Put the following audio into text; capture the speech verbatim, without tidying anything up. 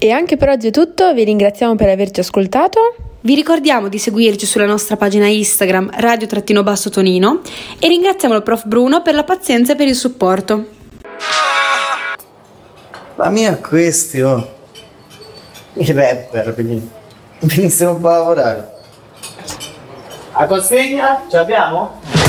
E anche per oggi è tutto, vi ringraziamo per averci ascoltato. Vi ricordiamo di seguirci sulla nostra pagina Instagram radio-basso Tonino e ringraziamo il prof Bruno per la pazienza e per il supporto. La mia questione, i rapper, quindi venissero un po' a lavorare. A consegna ce l'abbiamo?